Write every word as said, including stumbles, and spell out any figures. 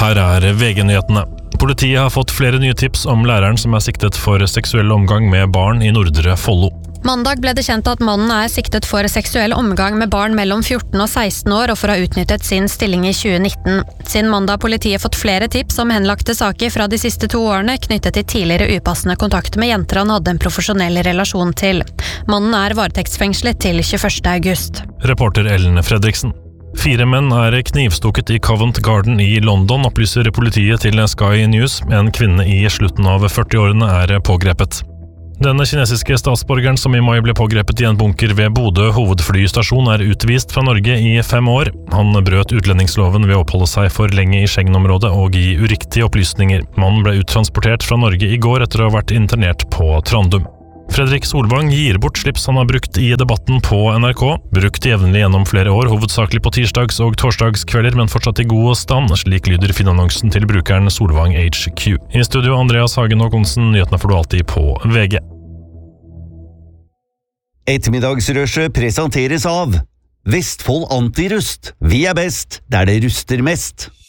Her er V G-nyhetene. Politiet har fått flere nye tips om læreren som er siktet for seksuell omgang med barn i Nordre Follo. Mandag ble det kjent at mannen er siktet for seksuell omgang med barn mellom fjorten og seksten år og for å ha utnyttet sin stilling i tjue nitten. Siden mandag har politiet fått flere tips om henlagte saker fra de siste to årene knyttet til tidligere upassende kontakt med jenter han hadde en profesjonell relasjon til. Mannen er varetektsfengslet til tjueførste august. Reporter Ellen Fredriksen. Fire menn er knivstukket i Covent Garden i London, opplyser politiet til Sky News. En kvinne i slutten av førti-årene er pågrepet. Denne kinesiske statsborgeren som i mai ble pågrepet i en bunker ved Bodø hovedflystasjon er utvist fra Norge i fem år. Han brøt utlendingsloven ved å oppholde seg for lenge i Schengen-området og gi uriktige opplysninger. Mannen ble uttransportert fra Norge i går etter å ha vært internert på Trandum. Fredrik Solvang gir bort slips han har brukt i debatten på N R K. Brukt jevnlig gjennom flere år, hovedsakelig på tirsdags- og torsdagskvelder, men fortsatt i god stand. Slik lyder finannonsen til brukeren Solvang H Q. I studio Andreas Hagen og Konsen, nyhetene får du alltid på V G. Ettermiddagsrushet presenteres av Vestfold Antirust. Vi er best der det ruster mest.